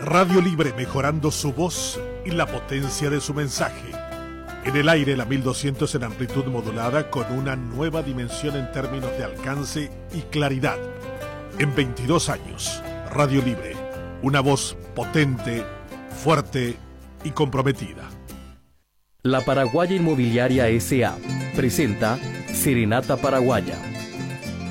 Radio Libre, mejorando su voz y la potencia de su mensaje. En el aire, la 1200 en amplitud modulada, con una nueva dimensión en términos de alcance y claridad. En 22 años, Radio Libre, una voz potente, fuerte y comprometida. La Paraguaya Inmobiliaria S.A. presenta Serenata Paraguaya.